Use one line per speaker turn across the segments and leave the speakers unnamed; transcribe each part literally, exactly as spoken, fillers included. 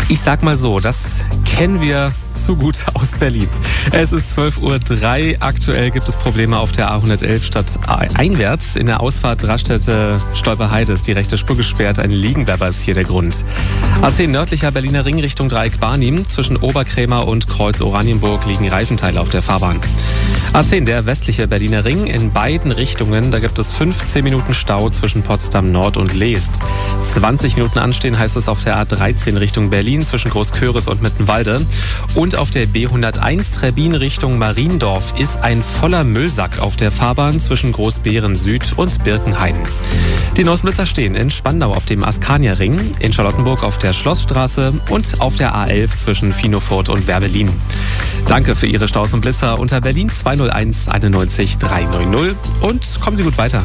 Ich sag mal so, das kennen wir zu gut aus Berlin. Es ist zwölf Uhr drei. Aktuell gibt es Probleme auf der A hundertelf statt einwärts. In der Ausfahrt Raststätte-Stolperheide ist die rechte Spur gesperrt. Ein Liegenbleiber ist hier der Grund. A zehn nördlicher Berliner Ring Richtung Dreieck Barnim. Zwischen Oberkrämer und Kreuz Oranienburg liegen Reifenteile auf der Fahrbahn. A zehn, der westliche Berliner Ring, in beiden Richtungen. Da gibt es fünfzehn Minuten Stau zwischen Potsdam Nord und Leest. zwanzig Minuten anstehen heißt es auf der A dreizehn Richtung Berlin zwischen Großköris und Mittenwalde. Und auf der B hunderteins Trebbin Richtung Mariendorf ist ein voller Müllsack auf der Fahrbahn zwischen Großbeeren Süd und Birkenhain. Die Neuesten stehen in Spandau auf dem Askania-Ring, in Charlottenburg auf der Schlossstraße und auf der A elf zwischen Finofurt und Werbelin. Danke für Ihre Staus und Blitzer unter Berlin zwei null eins einundneunzig dreihundertneunzig und kommen Sie gut weiter.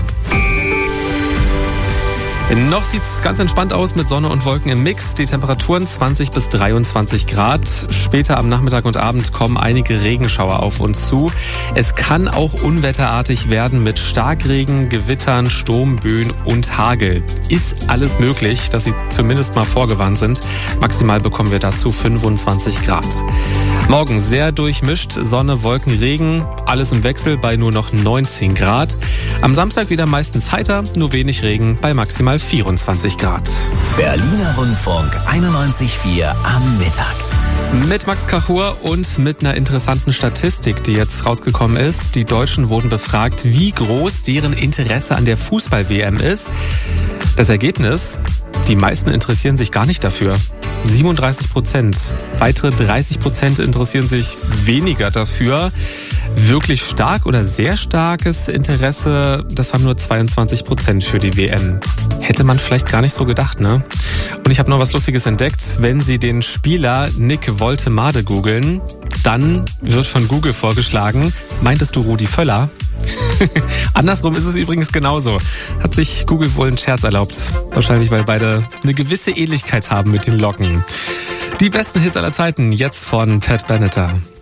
Noch sieht's ganz entspannt aus mit Sonne und Wolken im Mix. Die Temperaturen zwanzig bis dreiundzwanzig Grad. Später am Nachmittag und Abend kommen einige Regenschauer auf uns zu. Es kann auch unwetterartig werden mit Starkregen, Gewittern, Sturmböen und Hagel. Ist alles möglich, dass Sie zumindest mal vorgewarnt sind. Maximal bekommen wir dazu fünfundzwanzig Grad. Morgen sehr durchmischt, Sonne, Wolken, Regen, alles im Wechsel bei nur noch neunzehn Grad. Am Samstag wieder meistens heiter, nur wenig Regen bei maximal vierundzwanzig Grad.
Berliner Rundfunk einundneunzig Komma vier am Mittag.
Mit Max Kachur und mit einer interessanten Statistik, die jetzt rausgekommen ist. Die Deutschen wurden befragt, wie groß deren Interesse an der Fußball-W M ist. Das Ergebnis: Die meisten interessieren sich gar nicht dafür. siebenunddreißig Prozent. Weitere dreißig Prozent interessieren sich weniger dafür. Wirklich stark oder sehr starkes Interesse, das haben nur zweiundzwanzig Prozent für die W M. Hätte man vielleicht gar nicht so gedacht, ne? Und ich habe noch was Lustiges entdeckt. Wenn Sie den Spieler Nick Woltemade googeln, dann wird von Google vorgeschlagen, meintest du Rudi Völler? Andersrum ist es übrigens genauso. Hat sich Google wohl einen Scherz erlaubt. Wahrscheinlich, weil beide eine gewisse Ähnlichkeit haben mit den Locken. Die besten Hits aller Zeiten, jetzt von Pat Benatar.